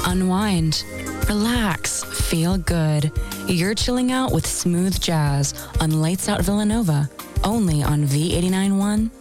unwind, relax, feel good. You're chilling out with smooth jazz on Lights Out Villanova, only on V89.1